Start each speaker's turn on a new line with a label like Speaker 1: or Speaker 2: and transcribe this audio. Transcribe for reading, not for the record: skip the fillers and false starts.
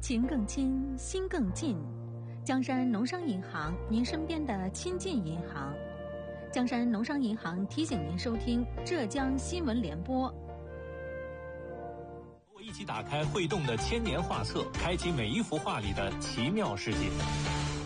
Speaker 1: 情更亲，心更近。江山农商银行，您身边的亲近银行。江山农商银行提醒您收听浙江新闻联播。
Speaker 2: 和我一起打开会动的千年画册，开启每一幅画里的奇妙世界。